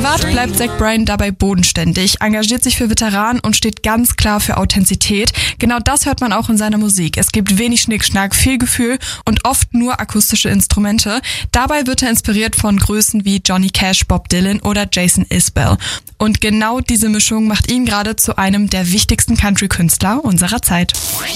Privat bleibt Zach Bryan dabei bodenständig, engagiert sich für Veteranen und steht ganz klar für Authentizität. Genau das hört man auch in seiner Musik. Es gibt wenig Schnickschnack, viel Gefühl und oft nur akustische Instrumente. Dabei wird er inspiriert von Größen wie Johnny Cash, Bob Dylan oder Jason Isbell. Und genau diese Mischung macht ihn gerade zu einem der wichtigsten Country-Künstler unserer Zeit.